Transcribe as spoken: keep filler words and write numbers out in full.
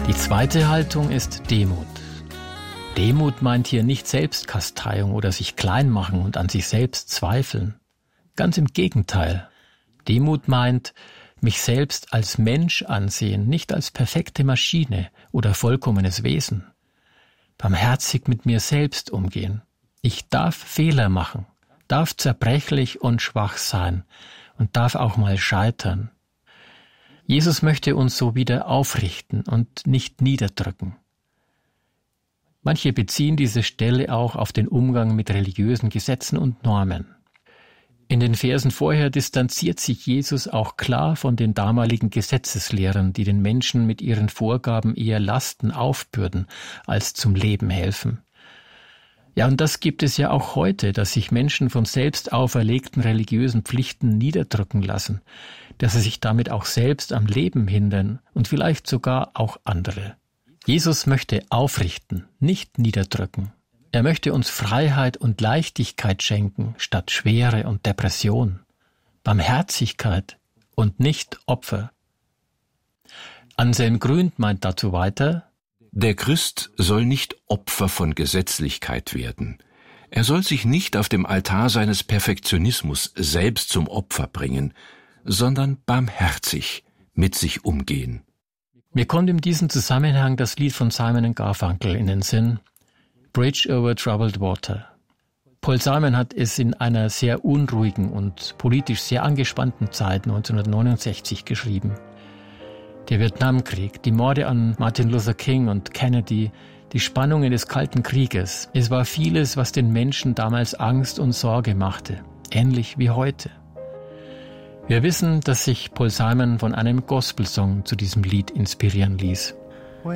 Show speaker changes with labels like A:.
A: Die zweite Haltung ist Demut. Demut meint hier nicht Selbstkasteiung oder sich klein machen und an sich selbst zweifeln. Ganz im Gegenteil. Demut meint, mich selbst als Mensch ansehen, nicht als perfekte Maschine oder vollkommenes Wesen. Barmherzig mit mir selbst umgehen. Ich darf Fehler machen, darf zerbrechlich und schwach sein und darf auch mal scheitern. Jesus möchte uns so wieder aufrichten und nicht niederdrücken. Manche beziehen diese Stelle auch auf den Umgang mit religiösen Gesetzen und Normen. In den Versen vorher distanziert sich Jesus auch klar von den damaligen Gesetzeslehrern, die den Menschen mit ihren Vorgaben eher Lasten aufbürden, als zum Leben helfen. Ja, und das gibt es ja auch heute, dass sich Menschen von selbst auferlegten religiösen Pflichten niederdrücken lassen, dass sie sich damit auch selbst am Leben hindern und vielleicht sogar auch andere. Jesus möchte aufrichten, nicht niederdrücken. Er möchte uns Freiheit und Leichtigkeit schenken, statt Schwere und Depression. Barmherzigkeit und nicht Opfer. Anselm Gründ meint dazu weiter:
B: Der Christ soll nicht Opfer von Gesetzlichkeit werden. Er soll sich nicht auf dem Altar seines Perfektionismus selbst zum Opfer bringen, sondern barmherzig mit sich umgehen.
A: Mir kommt in diesem Zusammenhang das Lied von Simon and Garfunkel in den Sinn, Bridge over Troubled Water. Paul Simon hat es in einer sehr unruhigen und politisch sehr angespannten Zeit neunzehnhundertneunundsechzig geschrieben. Der Vietnamkrieg, die Morde an Martin Luther King und Kennedy, die Spannungen des Kalten Krieges. Es war vieles, was den Menschen damals Angst und Sorge machte, ähnlich wie heute. Wir wissen, dass sich Paul Simon von einem Gospelsong zu diesem Lied inspirieren ließ.